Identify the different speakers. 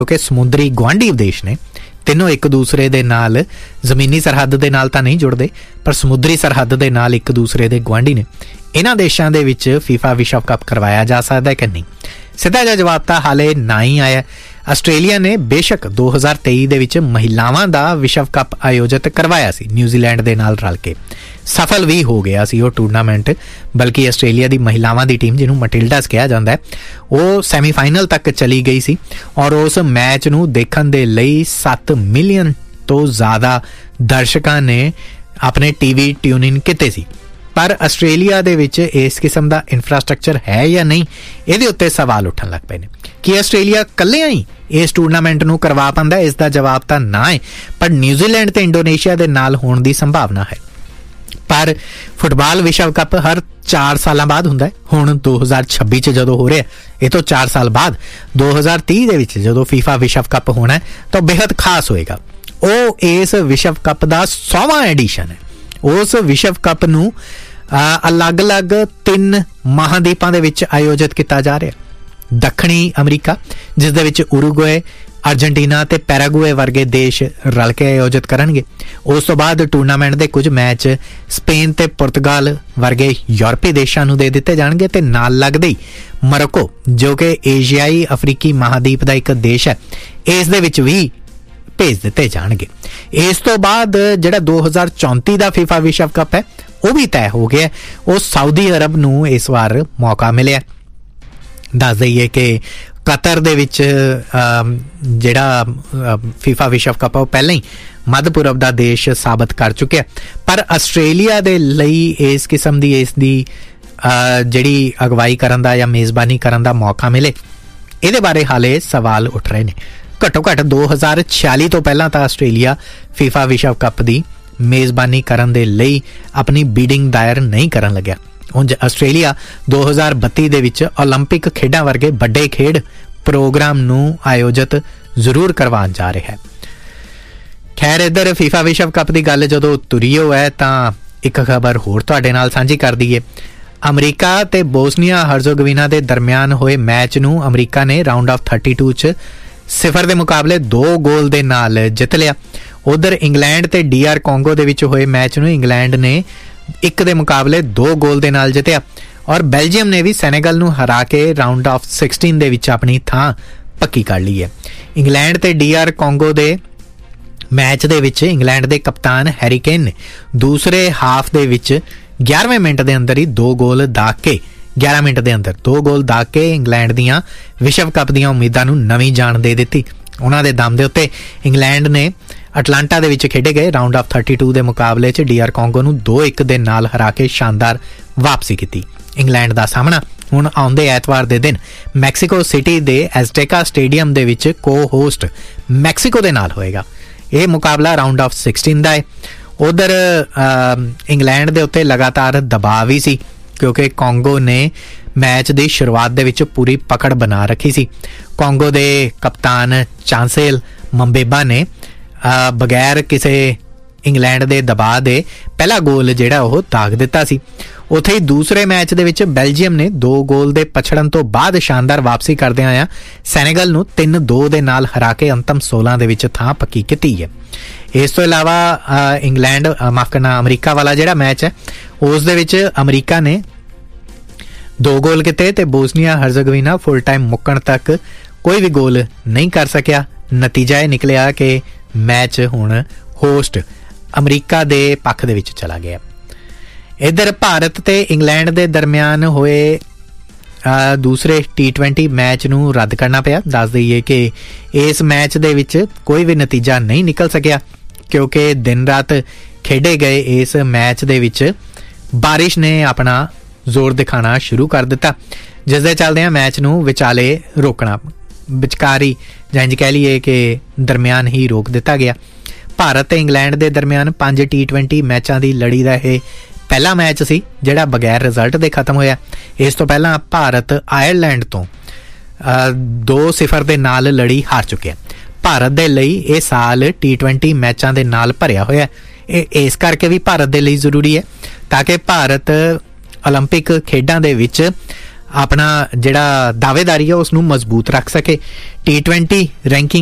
Speaker 1: क्योंकि समुद्री गुआंढी देश ने तीनों एक दूसरे दे नाल जमीनी सरहद दे नाल तां नहीं जुड़दे, पर समुद्री सरहद दे नाल एक दूसरे दे गुआंढी ने। इन्हां देशां दे विच फीफा विश्व कप करवाया जा सकदा है कि नहीं? सीधा जिहा जवाब तां हाले ना ही आया। आस्ट्रेलिया ने बेशक 2023 दे विच महिलावां दा विश्व कप आयोजित करवाया सी न्यूजीलैंड दे नाल रल के, सफल भी हो गया सी वो टूरनामेंट। बल्कि आस्ट्रेलिया दी महिलावां दी टीम जिन्हों मटिल्डास कहा जाता है वो सैमीफाइनल तक चली गई सी और उस मैच नूं देखण दे लई 7 मिलियन तो ज़्यादा दर्शकां ने अपने टीवी ट्यून इन कीते सी। पर आस्ट्रेलिया दे विच इस किस्म का इंफ्रास्ट्रक्चर है या नहीं, इहदे उत्ते सवाल उठन लग पे ने कि आस्ट्रेलिया कल्लियां ही इस टूरनामेंट नूं करवा पांदा है। इसका जवाब तां ना है, पर न्यूजीलैंड ते इंडोनेशिया दे नाल होण दी संभावना है। पर फुटबाल विश्व कप हर 4 साल बाद हुंदा है। हुण 2026 च जदों हो रहा, ये तो 4 साल बाद 2030 दे विच जदों फीफा विश्व कप होना है तो बेहद खास होएगा। वो इस विश्व कप का 100वां एडिशन है। उस विश्व कप नूं अलग अलग 3 महाद्वीपां दे विच आयोजित किया जा रहा। दक्षिणी अमरीका जिस दे विच उरुग्वे, अर्जेंटीना ते पैरागुए वर्गे देश रल के आयोजित करनगे। उस तो बाद टूरनामेंट के कुछ मैच स्पेन ते पुर्तगाल वर्गे यूरोपी देशों नूं दे दिते जाणगे ते नाल लगदे ही मोरक्को जो कि एशियाई अफ्रीकी महाद्वीप का एक देश है, इस दे विच भी भेज दिते जाणगे। इस तो बाद जिहड़ा 2034 का फीफा विश्व कप है वह भी तय हो गया। वो सऊदी अरब नूं इस बार मौका मिलिया। दस दईए कि कतर दे विच जिहड़ा फीफा विश्व कप है पहले ही मध्य पूरब का देश साबित कर चुके। पर आस्ट्रेलिया दे लई इस किस्म की इसकी जिहड़ी अगवाई करन दा या मेज़बानी करन दा मौका मिले, इहदे बारे हाले सवाल उठ रहे हैं। घट्टो घट्ट 2046 तो पहला तो आस्ट्रेलिया फीफा विश्व कप की मेज़बानी करन दे लई अपनी बीडिंग दायर नहीं करन लग्या। उंज आस्ट्रेलिया 2032 दे विच ओलंपिक खेडां वर्गे बड़े खेड प्रोग्राम नूं आयोजित जरूर करवाउण जा रहा है। खैर इधर फीफा विश्व कप की गल जदों तुरी हो है तां एक खबर होर तुहाडे नाल सांझी कर दईए। अमरीका ते बोस्निया हर्जोगोविना दे दरमियान होए मैच नूं अमरीका ने राउंड ऑफ 32 च 0 के मुकाबले 2 गोल दे नाल जित लिया। उधर इंग्लैंड ते DR कॉन्गो दे विच होए मैच नूं इंग्लैंड ने 1 के मुकाबले 2 गोल दे नाल जितया और बेल्जियम ने भी सैनेगल नूं हरा के राउंड ऑफ 16 दे विच अपनी थां पक्की कर ली है। इंग्लैंड ते DR कॉन्गो दे मैच दे विच इंग्लैंड दे कप्तान हैरी केन ने दूसरे हाफ दे विच 11वें मिनट दे अंदर ही 2 गोल दाग के 11 मिनट के अंदर 2 गोल दाग के इंग्लैंड दियां विश्व कप दियां उम्मीदां नूं नवीं जान दे दित्ती। उन्हां दे दम दे उत्ते इंग्लैंड ने अटलांटा दे विच खेडे गए राउंड ऑफ 32 के मुकाबले च DR कॉन्गो नूं 2-1 दे नाल हरा के शानदार वापसी की। इंग्लैंड का सामना हुण आउंदे ऐतवार दे दिन मैक्सीको सिटी दे एज़टेका स्टेडियम दे विच को होस्ट मैक्सीको दे नाल होएगा। यह मुकाबला राउंड ऑफ 16 का है। उधर इंग्लैंड के उत्ते लगातार दबाव ही सी क्योंकि कॉन्गो ने मैच की शुरुआत दे विच पूरी पकड़ बना रखी सी। कॉन्गो के कप्तान चांसेल मंबेबा ने बगैर किसी इंग्लैंड के दबाव दे पहला गोल जिहड़ा ओह दाग दिता सी। उत्थे ही दूसरे मैच दे विच बेल्जियम ने 2 गोल दे पछड़न तो बाद शानदार वापसी करदे आया सैनेगल नूं 3-2 दे नाल हरा के अंतिम 16 दे विच थां पक्की कीती है। इस तो इलावा इंग्लैंड माफ करना अमरीका वाला जिहड़ा मैच है उस दे विच अमरीका ने 2 गोल किते ते बोस्निया हर्जोगोविना फुल टाइम मुक्कण तक कोई भी गोल नहीं कर सकिया। नतीजा यह निकलिया कि मैच हुण होस्ट अमरीका दे पक्ष दे विच चला गया। इधर भारत ते इंग्लैंड दे दरमियान होए दूसरे T20 मैच नूं रद्द करना पिया। दस दईए कि इस मैच दे विच कोई भी नतीजा नहीं निकल सकिया क्योंकि दिन रात खेडे गए इस मैच दे विच बारिश ने अपना जोर दिखाना शुरू कर दिता, जिस दे चलदे मैच नूं विचाले रोकना विचकारी जां इंज कह लीए कि दरमियान ही रोक दिता गया। भारत ते इंग्लैंड दे दरमियान 5 T20 मैचों की लड़ी का यह पहला मैच सी जिहड़ा बगैर रिजल्ट दे खत्म होया। इस तो पहला भारत आयरलैंड तो 2-0 दे नाल लड़ी हार चुके। भारत दे लई इह साल T20 मैचों दे नाल भरिया होया। इस करके भी भारत दे लई जरूरी है ताकि भारत ओलंपिक खेडां दे विच ਆਪਣਾ ਜਿਹੜਾ ਦਾਅਵੇਦਾਰੀ ਹੈ ਉਸ ਨੂੰ ਮਜ਼ਬੂਤ ਰੱਖ ਸਕੇ। T20 ranking